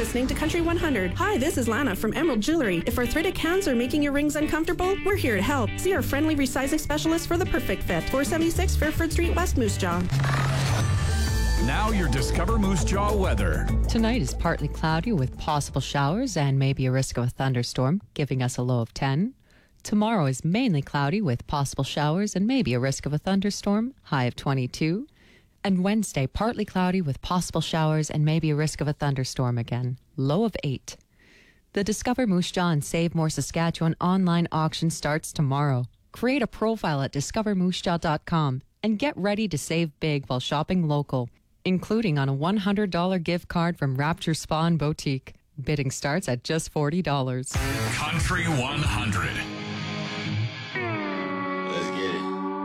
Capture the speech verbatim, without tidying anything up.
listening to Country one hundred. Hi, this is Lana from Emerald Jewelry. If arthritic hands are making your rings uncomfortable, we're here to help. See our friendly resizing specialist for the perfect fit. four seventy-six Fairford Street, West Moose Jaw. Now your Discover Moose Jaw weather. Tonight is partly cloudy with possible showers and maybe a risk of a thunderstorm, giving us a low of ten. Tomorrow is mainly cloudy with possible showers and maybe a risk of a thunderstorm, high of twenty-two. And Wednesday, partly cloudy with possible showers and maybe a risk of a thunderstorm again, low of eight. The Discover Moose Jaw and Save More Saskatchewan online auction starts tomorrow. Create a profile at discover moose jaw dot com and get ready to save big while shopping local, including on a one hundred dollars gift card from Rapture Spa and Boutique. Bidding starts at just forty dollars. Country one hundred.